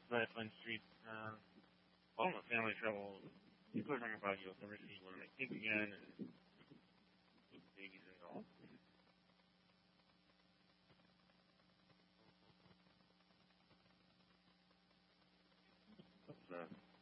Lifeline Street. All my family trouble. People are talking about you'll never see one of my kids again, and babies and all. That's